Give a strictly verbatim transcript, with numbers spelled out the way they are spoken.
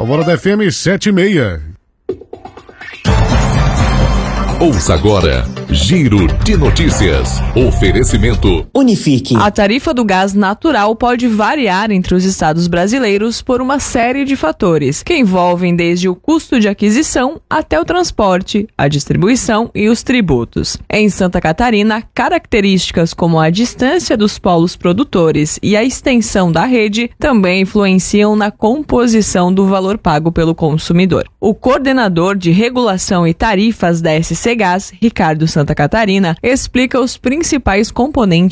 Alvorada F M sete e meia. Ouça agora, Giro de Notícias. Oferecimento Unifique. A tarifa do gás natural pode variar entre os estados brasileiros por uma série de fatores, que envolvem desde o custo de aquisição até o transporte, a distribuição e os tributos. Em Santa Catarina, características como a distância dos polos produtores e a extensão da rede também influenciam na composição do valor pago pelo consumidor. O coordenador de regulação e tarifas da S C Gás, Ricardo Santa Catarina, explica os principais componentes